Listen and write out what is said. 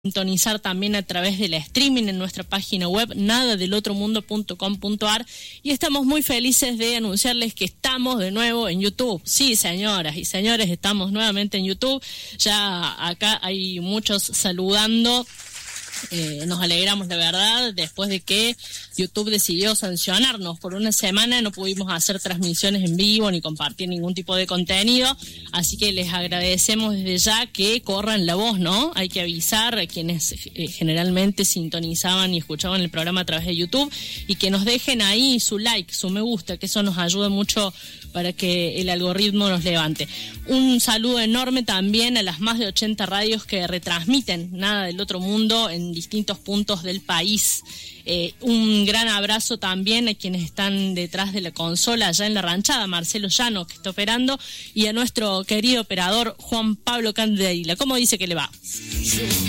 sintonizar también a través del streaming en nuestra página web nadadelotromundo.com.ar y estamos muy felices de anunciarles que estamos de nuevo en YouTube. Sí, señoras y señores, estamos nuevamente en YouTube. Ya acá hay muchos saludando. Nos alegramos de verdad después de que YouTube decidió sancionarnos. Por una semana no pudimos hacer transmisiones en vivo ni compartir ningún tipo de contenido, así que les agradecemos desde ya que corran la voz, ¿no? Hay que avisar a quienes generalmente sintonizaban y escuchaban el programa a través de YouTube y que nos dejen ahí su like, su me gusta, que eso nos ayuda mucho para que el algoritmo nos levante. Un saludo enorme también a las más de 80 radios que retransmiten Nada del Otro Mundo en distintos puntos del país. Un gran abrazo también a quienes están detrás de la consola allá en La Ranchada, Marcelo Llano, que está operando, y a nuestro querido operador Juan Pablo Candeila. ¿Cómo dice que le va?